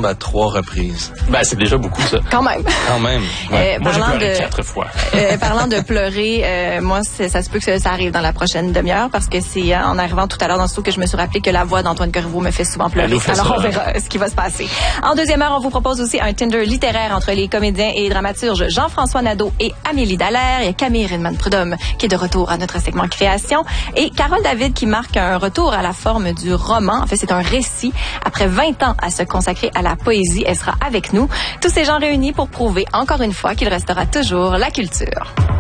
tombe à 3 reprises. Ben, c'est déjà beaucoup, ça. Quand même. Quand même. Ouais. Moi, j'ai pleuré 4 fois. Parlant de pleurer, moi, ça se peut que ça arrive dans la prochaine demi-heure parce que c'est en arrivant tout à l'heure dans ce show que je me suis rappelé que la voix d'Antoine Corriveau me fait souvent pleurer. Alors, on verra ce qui va se passer. En deuxième heure, on vous propose aussi un Tinder littéraire entre les comédiens et dramaturges Jean-François Nadeau et Amélie Dallaire. Il y a Camille Ridman-Prudhomme qui est de retour à notre segment création et Carole David qui marque un retour à la forme du roman. En fait, c'est un récit. Après 20 ans à se consacrer à la poésie, elle sera avec nous. Tous ces gens réunis pour prouver encore une fois qu'il restera toujours la culture.